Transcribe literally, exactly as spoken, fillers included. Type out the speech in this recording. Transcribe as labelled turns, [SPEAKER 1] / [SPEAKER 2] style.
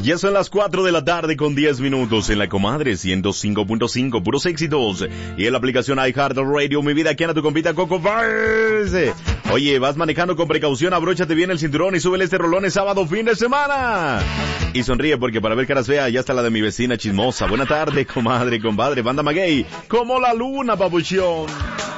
[SPEAKER 1] Ya son las cuatro de la tarde con diez minutos en la Comadre ciento cinco punto cinco, puros éxitos. Y en la aplicación iHeartRadio, mi vida, aquí anda tu compita Coco Vars. Oye, vas manejando con precaución, abróchate bien el cinturón y súbele este rolón, es sábado, fin de semana. Y sonríe porque para ver caras feas ya está la de mi vecina chismosa. Buena tarde, comadre, compadre, banda maguey, como la luna, papuchón.